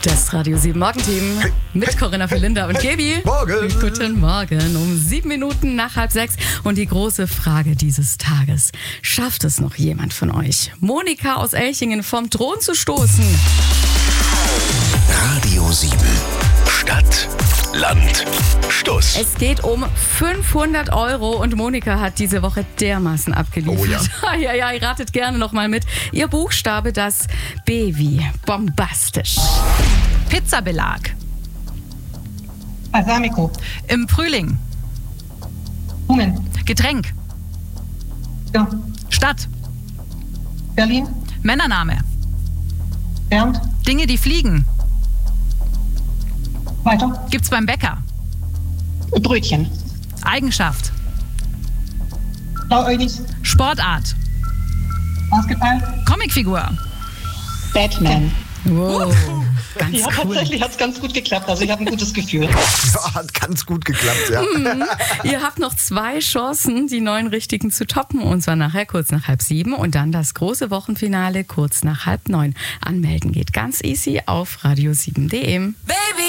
Das Radio 7 Morgenteam mit Corinna Felinda und Gaby. Morgen. Guten Morgen, um 7 Minuten nach 5:30. Und die große Frage dieses Tages: Schafft es noch jemand von euch, Monika aus Elchingen vom Thron zu stoßen? Radio 7. Stadt, Land, Stuss. Es geht um 500 € und Monika hat diese Woche dermaßen abgeliefert. Oh ja. Ja, ihr ratet gerne noch mal mit. Ihr Buchstabe, das B wie bombastisch. Pizzabelag. Balsamico. Im Frühling. Blumen. Getränk. Ja. Stadt. Berlin. Männername. Bernd. Dinge, die fliegen. Weiter. Gibt's beim Bäcker. Brötchen. Eigenschaft. Blauäugig. Sportart. Basketball. Comicfigur. Batman. Wow, ganz Ja, cool. tatsächlich hat es ganz gut geklappt. Also ich habe ein gutes Gefühl. Ja, hat ganz gut geklappt, ja. Ihr habt noch 2 Chancen, die 9 Richtigen zu toppen. Und zwar nachher kurz nach 6:30 und dann das große Wochenfinale kurz nach 8:30. Anmelden geht ganz easy auf radio7.de. Baby